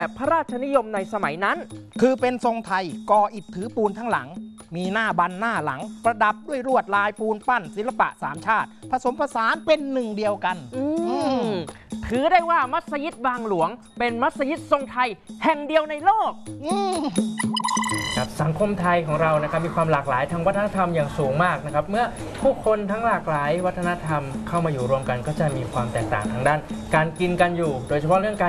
พระราชนิยมในสมัยนั้นคือเป็นทรงไทยก่ออิฐถือปูนทั้งหลังมีหน้าบันหน้าหลังประดับด้วยลวดลายปูนปั้นศิลปะสามชาติผสมผสานเป็นหนึ่งเดียวกันถือได้ว่ามัสยิดบางหลวงเป็นมัสยิดทรงไทยแห่งเดียวในโลกครับสังคมไทยของเรานะครับมีความหลากหลายทางวัฒนธรรมอย่างสูงมากนะครับเมื่อผู้คนทั้งหลากหลายวัฒนธรรมเข้ามาอยู่รวมกันก็จะมีความแตกต่างทางด้านการกินกันอยู่โดยเฉพาะเรื่องการ